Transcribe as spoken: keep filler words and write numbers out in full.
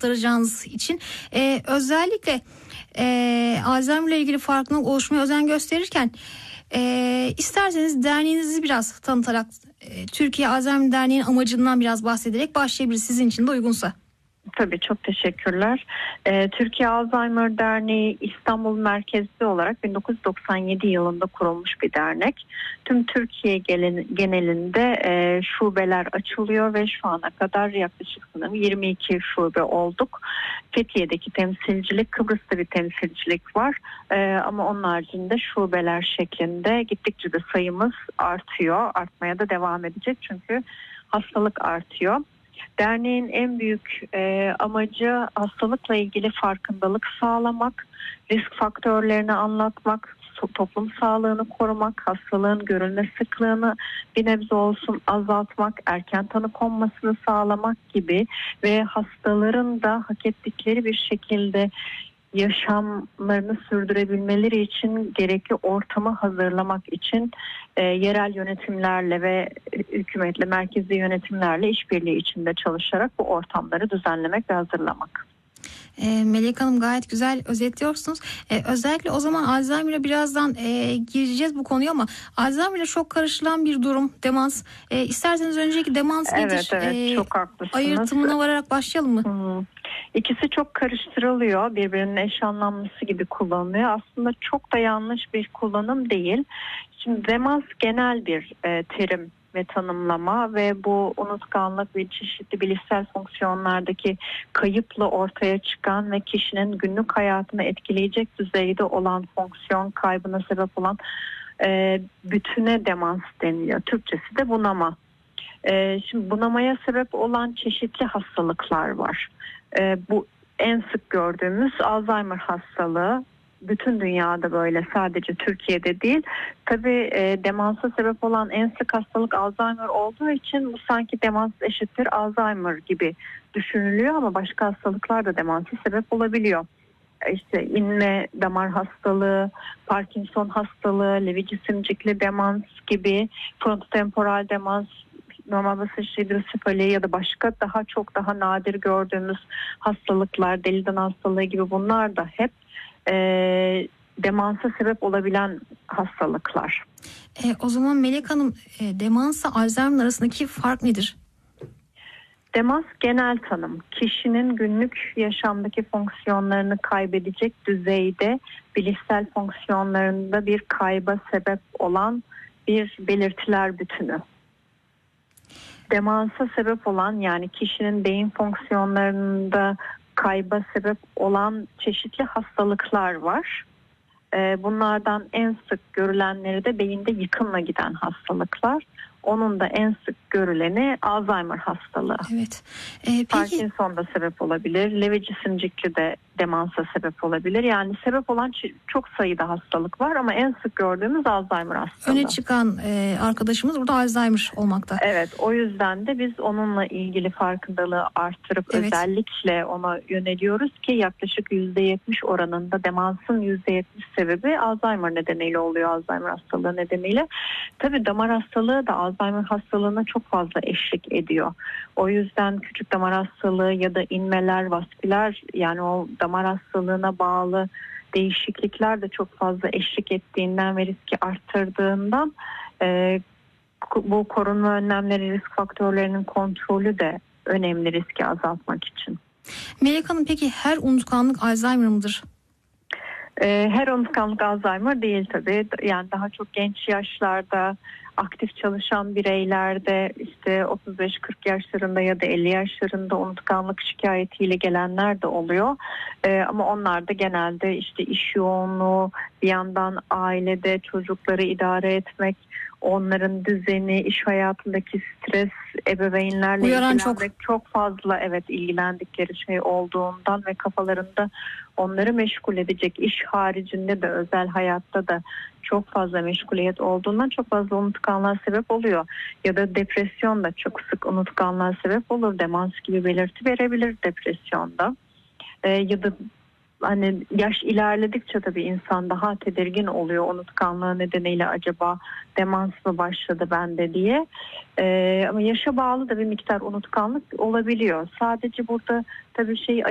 aktaracağınız için. Ee, özellikle e, Alzheimer ile ilgili farkındalık oluşmaya özen gösterirken e, isterseniz derneğinizi biraz tanıtarak e, Türkiye Alzheimer Derneği'nin amacından biraz bahsederek başlayabiliriz, sizin için de uygunsa. Tabii, çok teşekkürler. Ee, Türkiye Alzheimer Derneği İstanbul merkezli olarak bin dokuz yüz doksan yedi yılında kurulmuş bir dernek. Tüm Türkiye genelinde e, şubeler açılıyor ve şu ana kadar yaklaşık sanırım yirmi iki şube olduk. Fethiye'deki temsilcilik, Kıbrıs'ta bir temsilcilik var. E, ama onun haricinde şubeler şeklinde gittikçe de sayımız artıyor. Artmaya da devam edecek çünkü hastalık artıyor. Derneğin en büyük e, amacı hastalıkla ilgili farkındalık sağlamak, risk faktörlerini anlatmak, toplum sağlığını korumak, hastalığın görülme sıklığını bir nebze olsun azaltmak, erken tanı konmasını sağlamak gibi ve hastaların da hak ettikleri bir şekilde yaşamlarını sürdürebilmeleri için gerekli ortamı hazırlamak için e, yerel yönetimlerle ve hükümetle, merkezi yönetimlerle işbirliği içinde çalışarak bu ortamları düzenlemek ve hazırlamak. E, Melek Hanım, gayet güzel özetliyorsunuz. E, özellikle o zaman Alzheimer'a birazdan e, gireceğiz bu konuya, ama Alzheimer'la çok karışılan bir durum demans. E, isterseniz önceki demans evet, nedir? Evet, e, çok haklısınız. Ayırtımına vararak başlayalım mı? Hmm. İkisi çok karıştırılıyor. Birbirinin eş anlamlısı gibi kullanılıyor. Aslında çok da yanlış bir kullanım değil. Şimdi demans genel bir e, terim ve tanımlama ve bu unutkanlık ve çeşitli bilişsel fonksiyonlardaki kayıpla ortaya çıkan ve kişinin günlük hayatını etkileyecek düzeyde olan fonksiyon kaybına sebep olan e, bütüne demans deniliyor. Türkçesi de bunama. E, şimdi bunamaya sebep olan çeşitli hastalıklar var. E, bu en sık gördüğümüz Alzheimer hastalığı. Bütün dünyada böyle, sadece Türkiye'de değil. Tabii e, demansa sebep olan en sık hastalık Alzheimer olduğu için bu sanki demans eşittir Alzheimer gibi düşünülüyor, ama başka hastalıklar da demansa sebep olabiliyor. İşte inme damar hastalığı, Parkinson hastalığı, Lewy cisimcikli demans gibi, frontotemporal demans, normal basınç hidrosefali ya da başka daha çok daha nadir gördüğümüz hastalıklar, deli dana hastalığı gibi, bunlar da hep e, demansa sebep olabilen hastalıklar. E, o zaman Melek Hanım, e, demansla Alzheimer arasındaki fark nedir? Demans genel tanım. Kişinin günlük yaşamdaki fonksiyonlarını kaybedecek düzeyde bilişsel fonksiyonlarında bir kayba sebep olan bir belirtiler bütünü. Demansa sebep olan, yani kişinin beyin fonksiyonlarında kayba sebep olan çeşitli hastalıklar var. Bunlardan en sık görülenleri de beyinde yıkımla giden hastalıklar. Onun da en sık görüleni Alzheimer hastalığı. Evet. Ee, peki... Parkinson da sebep olabilir. Lewy cisimcikli de demansa sebep olabilir. Yani sebep olan çok sayıda hastalık var ama en sık gördüğümüz Alzheimer hastalığı. Öne çıkan e, arkadaşımız burada Alzheimer olmakta. Evet, o yüzden de biz onunla ilgili farkındalığı arttırıp evet. özellikle ona yöneliyoruz ki yaklaşık yüzde yetmiş oranında demansın yüzde yetmiş sebebi Alzheimer nedeniyle oluyor, Alzheimer hastalığı nedeniyle. Tabii damar hastalığı da Alzheimer hastalığına çok fazla eşlik ediyor. O yüzden küçük damar hastalığı ya da inmeler, vasküler, yani o damar hastalığına bağlı değişiklikler de çok fazla eşlik ettiğinden ve riski arttırdığından e, bu korunma önlemleri, risk faktörlerinin kontrolü de önemli riski azaltmak için. Melek Hanım, peki her unutkanlık Alzheimer mıdır? E, her unutkanlık Alzheimer değil tabii. Yani daha çok genç yaşlarda, aktif çalışan bireylerde, işte otuz beş kırk yaşlarında ya da elli yaşlarında unutkanlık şikayetiyle gelenler de oluyor. Ee, ama onlar da genelde işte iş yoğunluğu, bir yandan ailede çocukları idare etmek, onların düzeni, iş hayatındaki stres, ebeveynlerle Uyaran ilgilenmek çok. çok fazla evet ilgilendikleri şey olduğundan ve kafalarında onları meşgul edecek iş haricinde de özel hayatta da çok fazla meşguliyet olduğundan çok fazla unutkanlığa sebep oluyor. Ya da depresyon da çok sık unutkanlığa sebep olur. Demans gibi belirti verebilir depresyonda. Ee, ya da hani yaş ilerledikçe tabii insan daha tedirgin oluyor, unutkanlığı nedeniyle acaba demans mı başladı bende diye. Ee, ama yaşa bağlı da bir miktar unutkanlık olabiliyor. Sadece burada tabii şey